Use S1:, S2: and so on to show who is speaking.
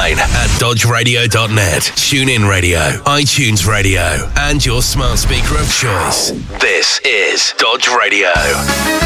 S1: online at dodgeradio.net, TuneIn Radio, iTunes Radio, and your smart speaker of choice. This is Dodge Radio.